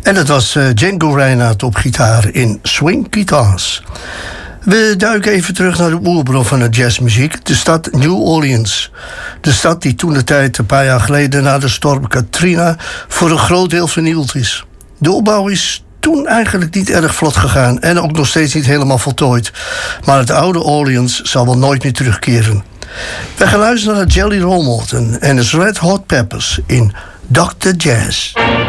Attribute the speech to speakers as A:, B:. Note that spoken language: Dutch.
A: En dat was Django Reinhardt op gitaar in Swing Guitars. We duiken even terug naar de oerbron van de jazzmuziek, de stad New Orleans. De stad die toentertijd een paar jaar geleden na de storm Katrina voor een groot deel vernield is. De opbouw is toen eigenlijk niet erg vlot gegaan en ook nog steeds niet helemaal voltooid. Maar het oude Orleans zal wel nooit meer terugkeren. We gaan luisteren naar Jelly Roll Morton en de Red Hot Peppers in Dr. Jazz.